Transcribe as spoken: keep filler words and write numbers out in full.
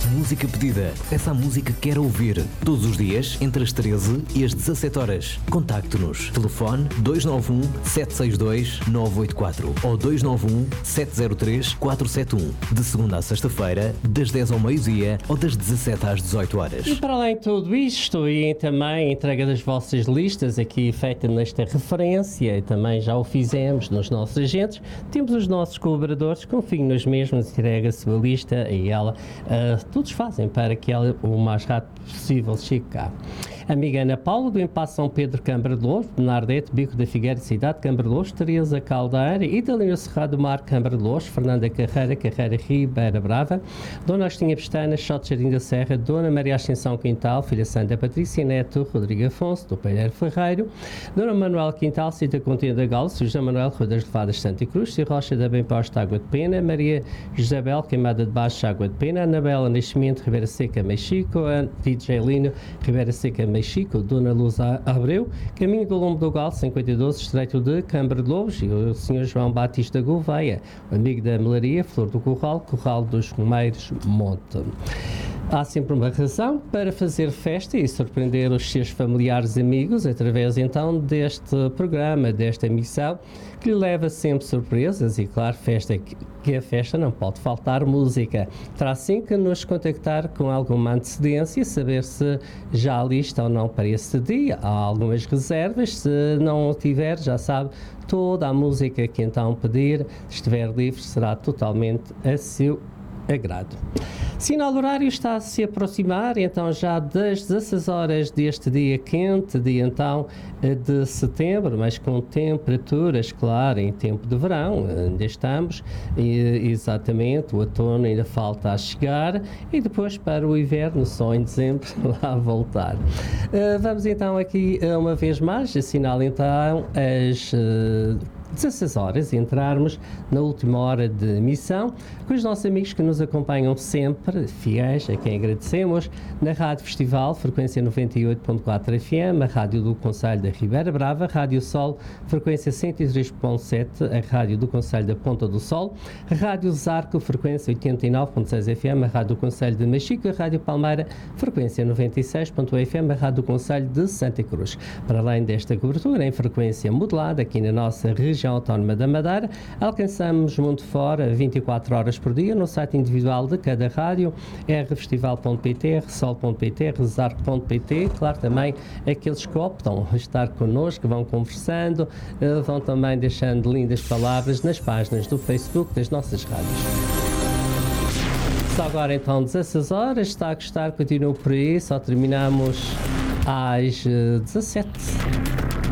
Música pedida. Essa música que quer ouvir. Todos os dias, entre as treze e as dezassete horas. Contacte-nos. Telefone dois nove um, sete seis dois, nove oito quatro ou dois nove um, sete zero três, quatro sete um. De segunda a sexta-feira, das dez ao meio-dia ou das dezassete às dezoito horas. E para além de tudo isto, e também a entrega das vossas listas, aqui feita nesta referência, e também já o fizemos nos nossos agentes, temos os nossos colaboradores, confiem nos mesmos, entrega a sua lista e ela, uh, todos fazem para que ela o mais rápido possível chegue cá. Amiga Ana Paula, do Impasse São Pedro, Câmara de Louros, Bernardete, Bico da Figueira, Cidade, Câmara de Louros, Teresa Caldeira, Idalina Cerrado do Mar, Câmara de Louros, Fernanda Carreira, Carreira Ribeira Brava, Dona Agostinha Pestana, Xote Jardim da Serra, Dona Maria Ascensão Quintal, Filha Santa Patrícia Neto, Rodrigo Afonso, do Palheiro Ferreiro, Dona Manuel Quintal, Cita Continha da Galo, José Manuel Rua das Levadas Santa Cruz, Cia Rocha da Bem Posta, Água de Pena, Maria Josabel, Queimada de Baixo, Água de Pena, Anabela Nascimento, Ribeira Seca, Mexico, D J Lino, Ribeira Seca, Mexico, Dona Luz Abreu, Caminho do Lombo do Galo, cinquenta e dois, Estreito de Câmara de Lobos, e o senhor João Batista Gouveia, amigo da Melaria, Flor do Corral, Corral dos Romeiros, Monte. Há sempre uma razão para fazer festa e surpreender os seus familiares e amigos através então deste programa, desta emissão, que lhe leva sempre surpresas e, claro, festa, que a festa não pode faltar música. Terá sim que nos contactar com alguma antecedência, saber se já há lista ou não para esse dia. Há algumas reservas, se não tiver, já sabe, toda a música que então pedir, se estiver livre, será totalmente a seu agrado. Sinal horário está a se aproximar, então já das dezasseis horas deste dia quente, dia então de setembro, mas com temperaturas, claro, em tempo de verão, ainda estamos, e, exatamente, o outono ainda falta a chegar, e depois para o inverno, só em dezembro, lá voltar. Uh, vamos então aqui, uma vez mais, assinar então as uh, dezasseis horas, entrarmos na última hora de emissão, com os nossos amigos que nos acompanham sempre, fiéis, a quem agradecemos, na Rádio Festival, frequência noventa e oito ponto quatro F M, a Rádio do Concelho da Ribeira Brava, Rádio Sol, frequência cento e três ponto sete, a Rádio do Concelho da Ponta do Sol, a Rádio Zarco, frequência oitenta e nove ponto seis F M, a Rádio do Concelho de Machico, a Rádio Palmeira, frequência noventa e seis ponto um F M, a Rádio do Concelho de Santa Cruz. Para além desta cobertura, em frequência modulada, aqui na nossa região autónoma da Madeira, alcançamos mundo fora vinte e quatro horas por dia no site individual de cada rádio, r festival ponto p t, r sol ponto p t, r zarco ponto p t. Claro, também aqueles que optam a estar connosco, que vão conversando, vão também deixando lindas palavras nas páginas do Facebook das nossas rádios. Só agora então dezasseis horas, está a gostar, continua por aí, só terminamos às dezassete.